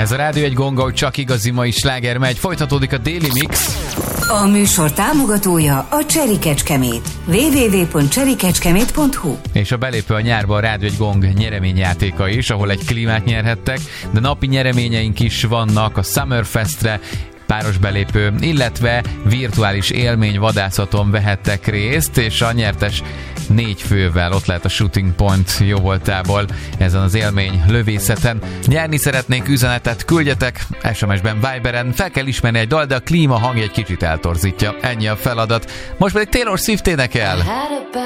Ez a Rádió egy Gong, ahol csak igazi mai sláger megy. Folytatódik a Daily Mix. A műsor támogatója a Cherry Kecskemét. www.cherrykecskemét.hu. És a belépő a nyárba a Rádió egy Gong nyereményjátéka is, ahol egy klímát nyerhettek, de napi nyereményeink is vannak a Summerfestre, páros belépő, illetve virtuális élményvadászaton vehettek részt, és a nyertes 4 fővel ott lehet a Shooting Point jóvoltából ezen az élmény lövészeten. Nyerni szeretnék, üzenetet küldjetek SMS-ben, Viberen, fel kell ismerni egy dal, de a klíma hangja egy kicsit eltorzítja. Ennyi a feladat. Most pedig Taylor Swift énekel.